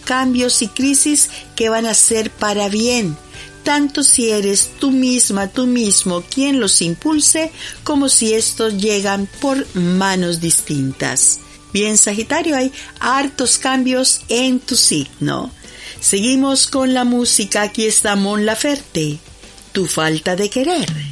cambios y crisis que van a ser para bien, tanto si eres tú misma, tú mismo quien los impulse, como si estos llegan por manos distintas. Bien, Sagitario, hay hartos cambios en tu signo. Seguimos con la música. Aquí está Mon Laferte, Tu falta de querer.